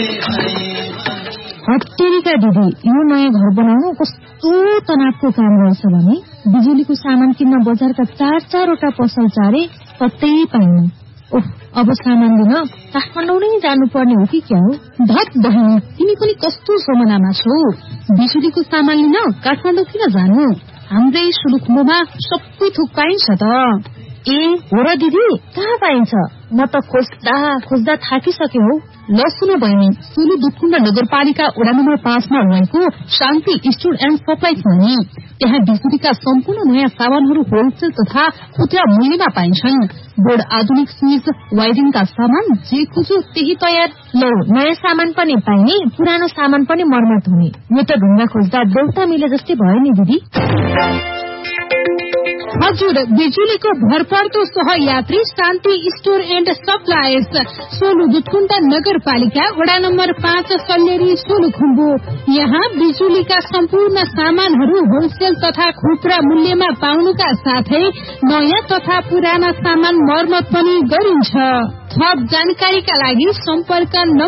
हत्तेरीका दिदी, यो नयाँ घर बनाउनु कस्तो तनावको काम रहेछ भने बिजुलीको सामान किन्न बजारका 4-4वटा पसल चारे कतै पाइनु। ओह, अब सामान लिन काठमाडौँ नै जानुपर्ने हो कि क्या हो? धत बहिनी, तिमी पनि कस्तो जमानामा छौ? बिजुलीको सामान लिन काठमाडौँ किन जानु? हाम्रै सोलुखुम्बुमा सबै थोक पाइन्छ त। ए हो र दिदी, कहाँ पाइन्छ? म त खोज्दा थाकिसके हौ। ल सुन बहिनी, सोलु दुधकुण्ड नगरपालिका वडा नम्बर 5 मा रहेको शान्ति स्टोर एन्ड सप्लाई भने त्यहाँ बिजुलीका सम्पूर्ण नयाँ सामानहरू होलसेल तथा खुद्रा मूल्यमा पाइन्छन्। बोर्ड, आधुनिक स्विच, वायरिङका सामान जे खोजो त्यही तयार। ल, नयाँ सामान पनि पाइने, पुरानो सामान पनि मर्मत हुने। यो त ढुङ्गा खोज्दा देउता मिले जस्तै भयो नि दिदी। हजुर, बिजुलीको भरपर्दो सहयात्री शान्ति store and suppliers, Solu Dudhkund नगरपालिका वडा नम्बर 5 सल्लेरी सोलुखुम्बु। यहाँ बिजुलीका सम्पूर्ण सामानहरू होलसेल तथा खुद्रा मूल्यमा पाउनुका साथै नयाँ तथा पुराना सामान मर्मत पनि गरिन्छ। थप जानकारीका लागि सम्पर्क